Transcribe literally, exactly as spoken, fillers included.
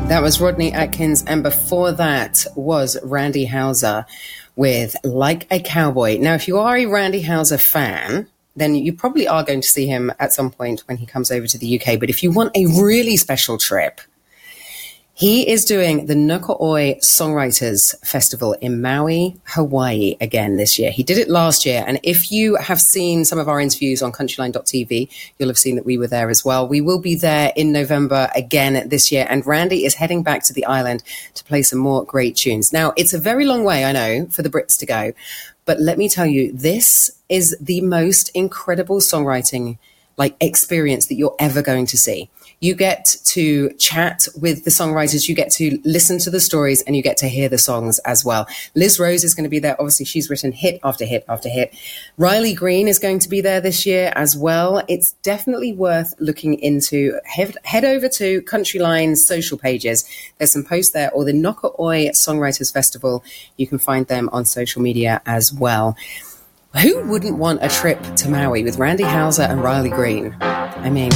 That was Rodney Atkins, and before that was Randy Houser with Like a Cowboy. Now, if you are a Randy Houser fan, then you probably are going to see him at some point when he comes over to the U K. But if you want a really special trip, he is doing the Nuka-Oi Songwriters Festival in Maui, Hawaii again this year. He did it last year. And if you have seen some of our interviews on countryline dot t v, you'll have seen that we were there as well. We will be there in November again this year. And Randy is heading back to the island to play some more great tunes. Now, it's a very long way, I know, for the Brits to go. But let me tell you, this is the most incredible songwriting like experience that you're ever going to see. You get to chat with the songwriters, you get to listen to the stories, and you get to hear the songs as well. Liz Rose is going to be there. Obviously, she's written hit after hit after hit. Riley Green is going to be there this year as well. It's definitely worth looking into. Head, head over to Countryline's social pages. There's some posts there, or the Nuka-Oi Songwriters Festival. You can find them on social media as well. Who wouldn't want a trip to Maui with Randy Houser and Riley Green? I mean...